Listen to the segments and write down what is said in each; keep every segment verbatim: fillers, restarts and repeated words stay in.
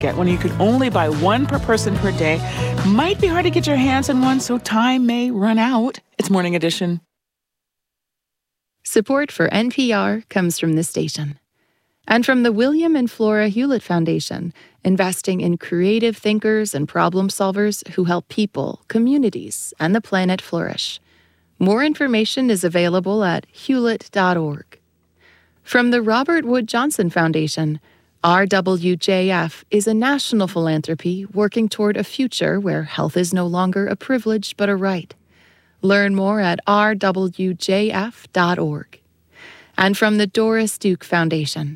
Get when you could only buy one per person per day. Might be hard to get your hands on one, so time may run out. It's Morning Edition. Support for N P R comes from this station. And from the William and Flora Hewlett Foundation, investing in creative thinkers and problem solvers who help people, communities, and the planet flourish. More information is available at hewlett dot org. From the Robert Wood Johnson Foundation, R W J F is a national philanthropy working toward a future where health is no longer a privilege but a right. Learn more at r w j f dot org. And from the Doris Duke Foundation.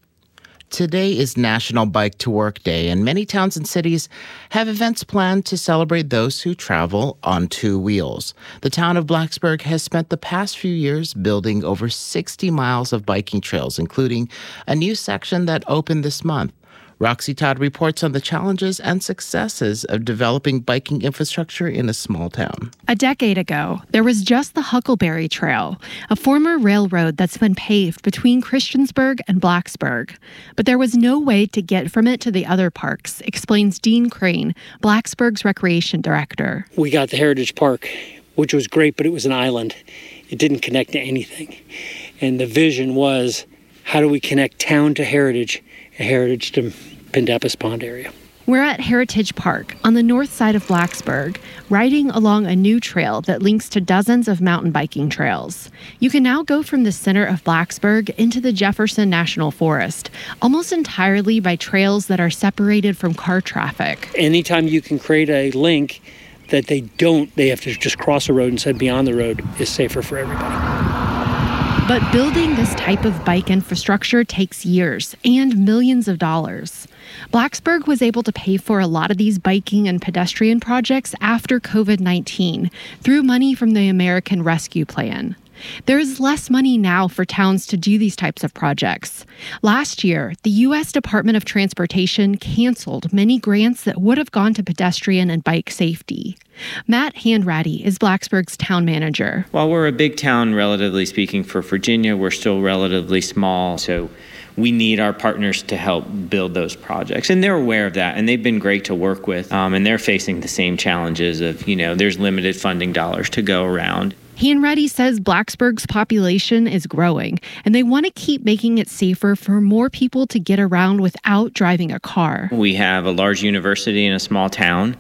Today is National Bike to Work Day, and many towns and cities have events planned to celebrate those who travel on two wheels. The town of Blacksburg has spent the past few years building over sixty miles of biking trails, including a new section that opened this month. Roxy Todd reports on the challenges and successes of developing biking infrastructure in a small town. A decade ago, there was just the Huckleberry Trail, a former railroad that's been paved between Christiansburg and Blacksburg. But there was no way to get from it to the other parks, explains Dean Crane, Blacksburg's recreation director. We got the Heritage Park, which was great, but it was an island. It didn't connect to anything. And the vision was, how do we connect town to heritage, and heritage to Pendappus Pond area? We're at Heritage Park on the north side of Blacksburg, riding along a new trail that links to dozens of mountain biking trails. You can now go from the center of Blacksburg into the Jefferson National Forest, almost entirely by trails that are separated from car traffic. Anytime you can create a link that they don't, they have to just cross a road instead of beyond the road, is safer for everybody. But building this type of bike infrastructure takes years and millions of dollars. Blacksburg was able to pay for a lot of these biking and pedestrian projects after covid nineteen through money from the American Rescue Plan. There is less money now for towns to do these types of projects. Last year, the U S Department of Transportation canceled many grants that would have gone to pedestrian and bike safety. Matt Hanratty is Blacksburg's town manager. While we're a big town, relatively speaking, for Virginia, we're still relatively small, so we need our partners to help build those projects. And they're aware of that, and they've been great to work with. Um, and they're facing the same challenges of, you know, there's limited funding dollars to go around. Hanratty says Blacksburg's population is growing, and they want to keep making it safer for more people to get around without driving a car. We have a large university in a small town,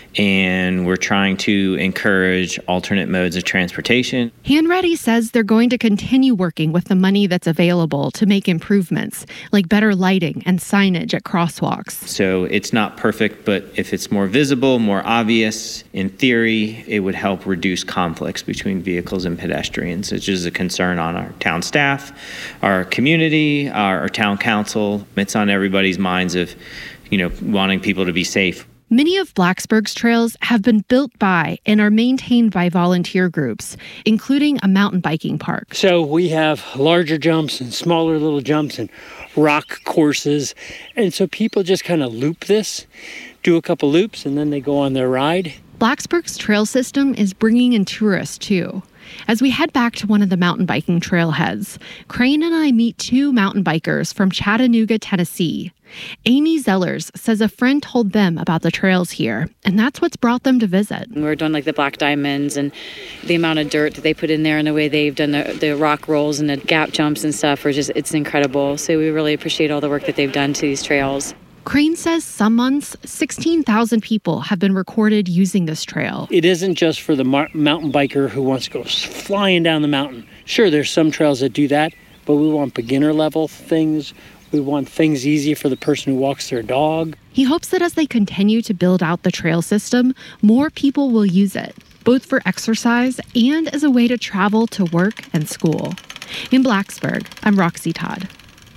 and we're trying to encourage alternate modes of transportation. Hanratty says they're going to continue working with the money that's available to make improvements, like better lighting and signage at crosswalks. So it's not perfect, but if it's more visible, more obvious, in theory, it would help reduce conflicts between vehicles and pedestrians, which is a concern on our town staff, our community, our, our town council. It's on everybody's minds of, you know, wanting people to be safe. Many of Blacksburg's trails have been built by and are maintained by volunteer groups, including a mountain biking park. So we have larger jumps and smaller little jumps and rock courses. And so people just kind of loop this, do a couple loops, and then they go on their ride. Blacksburg's trail system is bringing in tourists, too. As we head back to one of the mountain biking trailheads, Crane and I meet two mountain bikers from Chattanooga, Tennessee. Amy Zellers says a friend told them about the trails here, and that's what's brought them to visit. We were doing like the black diamonds and the amount of dirt that they put in there and the way they've done the, the rock rolls and the gap jumps and stuff are just, it's incredible. So we really appreciate all the work that they've done to these trails. Crane says some months, sixteen thousand people have been recorded using this trail. It isn't just for the mar- mountain biker who wants to go flying down the mountain. Sure, there's some trails that do that, but we want beginner level things. We want things easy for the person who walks their dog. He hopes that as they continue to build out the trail system, more people will use it, both for exercise and as a way to travel to work and school. In Blacksburg, I'm Roxy Todd.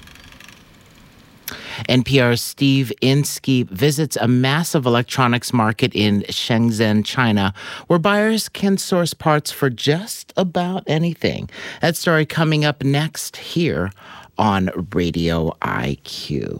N P R's Steve Inskeep visits a massive electronics market in Shenzhen, China, where buyers can source parts for just about anything. That story coming up next here on Radio I Q.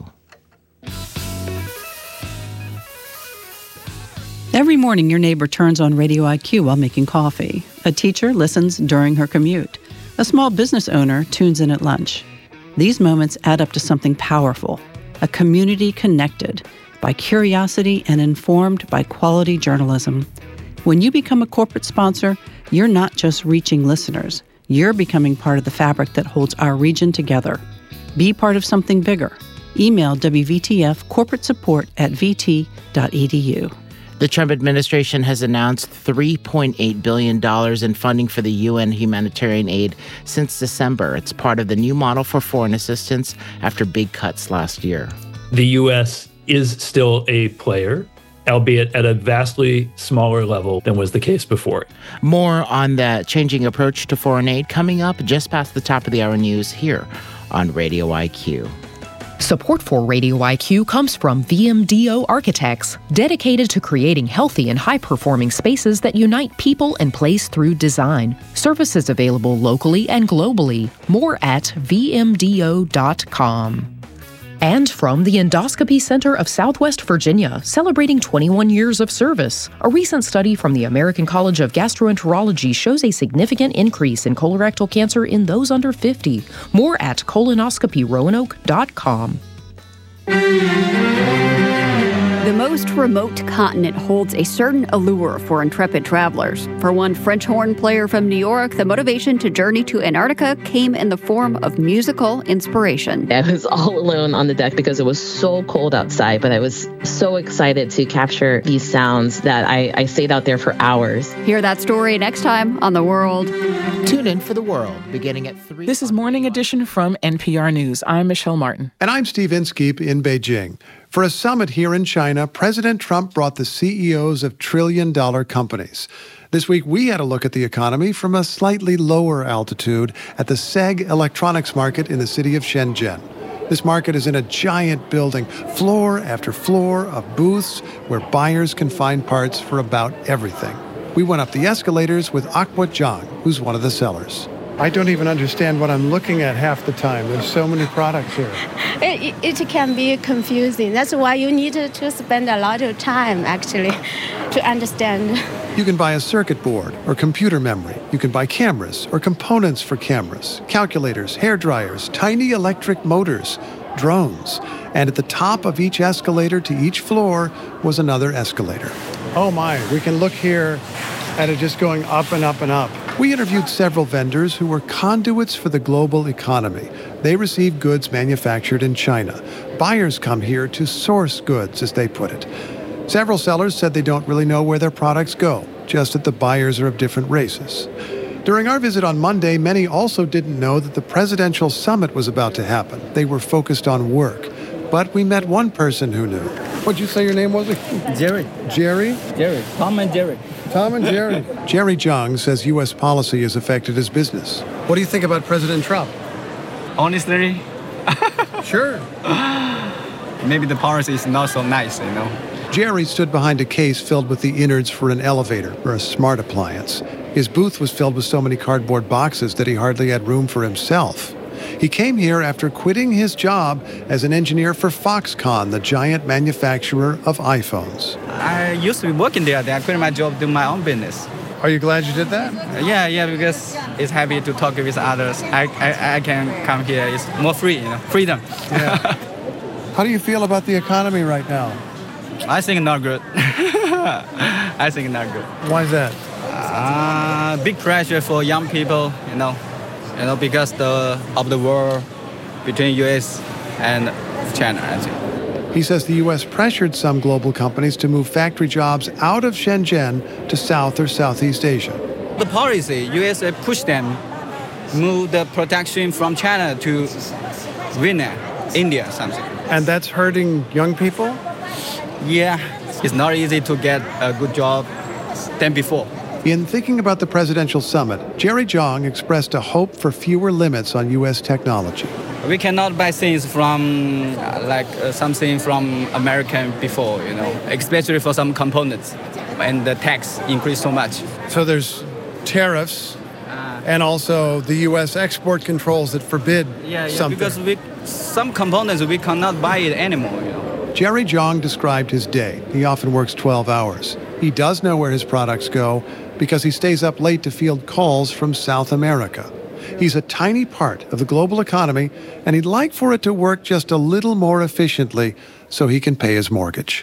Every morning, your neighbor turns on Radio I Q while making coffee. A teacher listens during her commute. A small business owner tunes in at lunch. These moments add up to something powerful. A community connected, by curiosity and informed by quality journalism. When you become a corporate sponsor, you're not just reaching listeners. You're becoming part of the fabric that holds our region together. Be part of something bigger. Email W V T F corporate support at v t dot e d u. The Trump administration has announced three point eight billion dollars in funding for the U N humanitarian aid since December. It's part of the new model for foreign assistance after big cuts last year. The U S is still a player, albeit at a vastly smaller level than was the case before. More on that changing approach to foreign aid coming up just past the top of the hour news here on Radio I Q. Support for Radio I Q comes from V M D O Architects, dedicated to creating healthy and high-performing spaces that unite people and place through design. Services available locally and globally. More at v m d o dot com. And from the Endoscopy Center of Southwest Virginia, celebrating twenty-one years of service. A recent study from the American College of Gastroenterology shows a significant increase in colorectal cancer in those under fifty. More at colonoscopy roanoke dot com. The most remote continent holds a certain allure for intrepid travelers. For one French horn player from New York, the motivation to journey to Antarctica came in the form of musical inspiration. I was all alone on the deck because it was so cold outside, but I was so excited to capture these sounds that I, I stayed out there for hours. Hear that story next time on The World. Tune in for The World, beginning at three. This is Morning Edition from N P R News. I'm Michelle Martin. And I'm Steve Inskeep in Beijing. For a summit here in China, President Trump brought the C E Os of trillion-dollar companies. This week, we had a look at the economy from a slightly lower altitude at the S E G Electronics Market in the city of Shenzhen. This market is in a giant building, floor after floor of booths where buyers can find parts for about everything. We went up the escalators with Aqua Zhang, who's one of the sellers. I don't even understand what I'm looking at half the time. There's so many products here. It, it can be confusing. That's why you need to spend a lot of time, actually, to understand. You can buy a circuit board or computer memory. You can buy cameras or components for cameras, calculators, hair dryers, tiny electric motors, drones. And at the top of each escalator to each floor was another escalator. Oh my, we can look here at it just going up and up and up. We interviewed several vendors who were conduits for the global economy. They receive goods manufactured in China. Buyers come here to source goods, as they put it. Several sellers said they don't really know where their products go, just that the buyers are of different races. During our visit on Monday, many also didn't know that the presidential summit was about to happen. They were focused on work. But we met one person who knew. What'd you say your name was? Jerry. Jerry? Jerry. Tom and Jerry. Tom and Jerry. Jerry Zhang says U S policy has affected his business. What do you think about President Trump? Honestly, sure. Maybe the policy is not so nice, you know. Jerry stood behind a case filled with the innards for an elevator or a smart appliance. His booth was filled with so many cardboard boxes that he hardly had room for himself. He came here after quitting his job as an engineer for Foxconn, the giant manufacturer of iPhones. I used to be working there, then I quit my job to do my own business. Are you glad you did that? Uh, yeah, yeah, because it's happy to talk with others. I, I, I can come here. It's more free, you know, freedom. Yeah. How do you feel about the economy right now? I think not good. I think not good. Why is that? Uh, big pressure for young people, you know. You know, because the of the war between U S and China, I think. He says the U S pressured some global companies to move factory jobs out of Shenzhen to South or Southeast Asia. The policy, U S pushed them move the production from China to Vietnam, India, something. And that's hurting young people? Yeah, it's not easy to get a good job than before. In thinking about the presidential summit, Jerry Zhang expressed a hope for fewer limits on U S technology. We cannot buy things from, uh, like, uh, something from American before, you know, especially for some components, and the tax increased so much. So there's tariffs, uh, and also the U S export controls that forbid yeah, yeah, something. Because we, some components, we cannot buy it anymore, you know. Jerry Zhang described his day. He often works twelve hours. He does know where his products go because he stays up late to field calls from South America. He's a tiny part of the global economy, and he'd like for it to work just a little more efficiently, so he can pay his mortgage.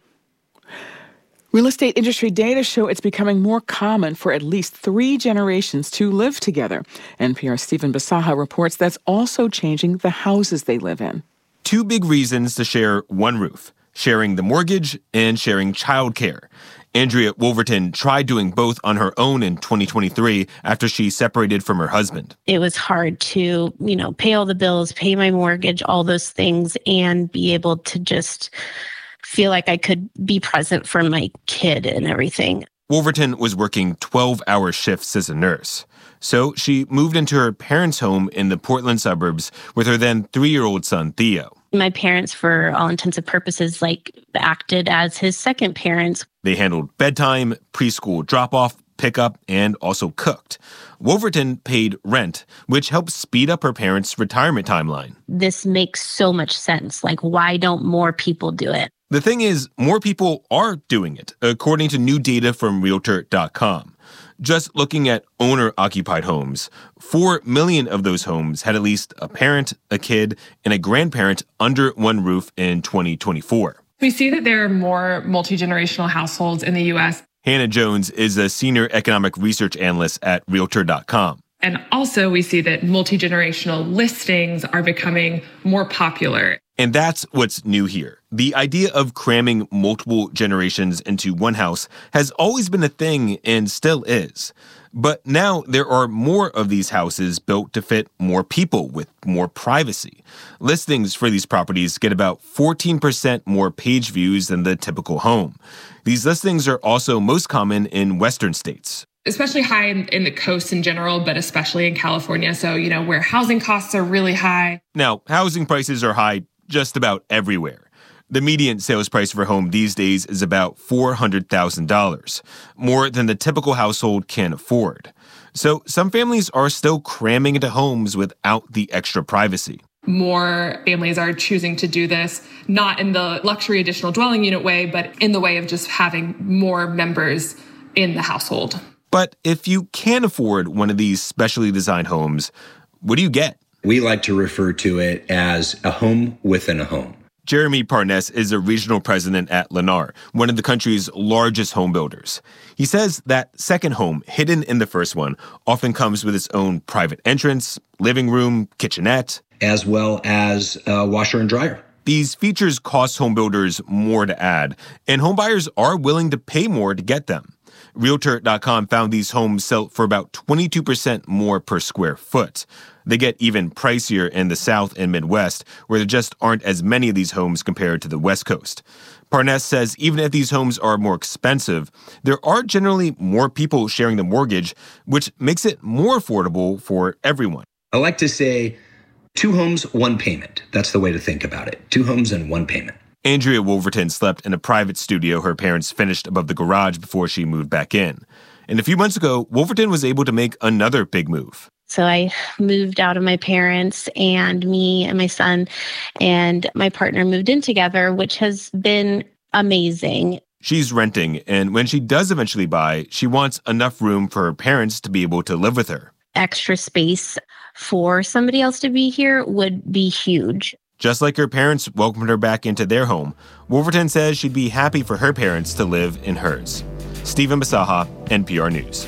Real estate industry data show it's becoming more common for at least three generations to live together. N P R's Stephen Basaha reports that's also changing the houses they live in. Two big reasons to share one roof: sharing the mortgage and sharing childcare. Andrea Wolverton tried doing both on her own in twenty twenty-three after she separated from her husband. It was hard to, you know, pay all the bills, pay my mortgage, all those things, and be able to just feel like I could be present for my kid and everything. Wolverton was working twelve-hour shifts as a nurse. So she moved into her parents' home in the Portland suburbs with her then three-year-old son, Theo. My parents, for all intents and purposes, like acted as his second parents. They handled bedtime, preschool drop-off, pickup, and also cooked. Wolverton paid rent, which helped speed up her parents' retirement timeline. This makes so much sense. Like, why don't more people do it? The thing is, more people are doing it, according to new data from Realtor dot com. Just looking at owner-occupied homes, four million of those homes had at least a parent, a kid, and a grandparent under one roof in twenty twenty-four. We see that there are more multi-generational households in the U S. Hannah Jones is a senior economic research analyst at Realtor dot com. And also we see that multi-generational listings are becoming more popular. And that's what's new here. The idea of cramming multiple generations into one house has always been a thing and still is. But now there are more of these houses built to fit more people with more privacy. Listings for these properties get about fourteen percent more page views than the typical home. These listings are also most common in Western states. Especially high in, in the coast in general, but especially in California. So, you know, where housing costs are really high. Now, housing prices are high just about everywhere. The median sales price for a home these days is about four hundred thousand dollars, more than the typical household can afford. So some families are still cramming into homes without the extra privacy. More families are choosing to do this, not in the luxury additional dwelling unit way, but in the way of just having more members in the household. But if you can't afford one of these specially designed homes, what do you get? We like to refer to it as a home within a home. Jeremy Parnes is a regional president at Lennar, one of the country's largest home builders. He says that second home, hidden in the first one, often comes with its own private entrance, living room, kitchenette, as well as a washer and dryer. These features cost home builders more to add, and homebuyers are willing to pay more to get them. Realtor dot com found these homes sell for about twenty-two percent more per square foot. They get even pricier in the South and Midwest, where there just aren't as many of these homes compared to the West Coast. Parnes says even if these homes are more expensive, there are generally more people sharing the mortgage, which makes it more affordable for everyone. I like to say two homes, one payment. That's the way to think about it. Two homes and one payment. Andrea Wolverton slept in a private studio her parents finished above the garage before she moved back in. And a few months ago, Wolverton was able to make another big move. So I moved out of my parents, and me and my son and my partner moved in together, which has been amazing. She's renting, and when she does eventually buy, she wants enough room for her parents to be able to live with her. Extra space for somebody else to be here would be huge. Just like her parents welcomed her back into their home, Wolverton says she'd be happy for her parents to live in hers. Stephen Basaha, N P R News.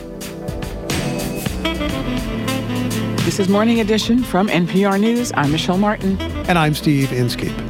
This is Morning Edition from N P R News. I'm Michelle Martin. And I'm Steve Inskeep.